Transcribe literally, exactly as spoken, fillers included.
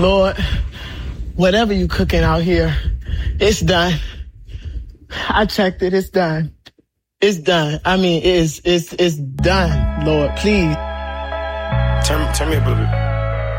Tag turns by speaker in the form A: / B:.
A: Lord, whatever you cooking out here, it's done. I checked it. It's done. It's done. I mean, it's it's it's done. Lord, please.
B: Turn turn me up a little bit.